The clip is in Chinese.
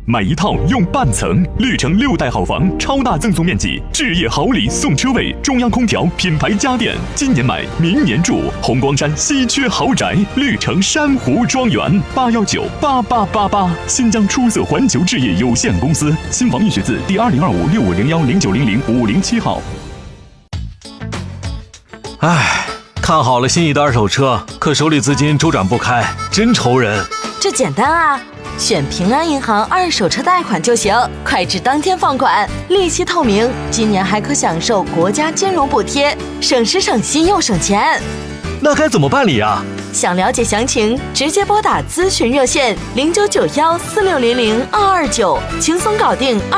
买一套用半层，绿城6代好房，超大赠送面积，置业好礼送车位，中央空调，品牌家电，今年买，明年住。红光山稀缺豪宅，绿城珊瑚庄园，8198888，新疆出色环球置业有限公司，新房易学字第202565010900-507号。 唉，看好了心仪的二手车，可手里资金周转不开，真愁人。 这简单啊，选平安银行二手车贷款就行，快至当天放款，利息透明，今年还可享受国家金融补贴，省时省心又省钱。 那该怎么办理啊？ 想了解详情，直接拨打咨询热线099146002229，轻松搞定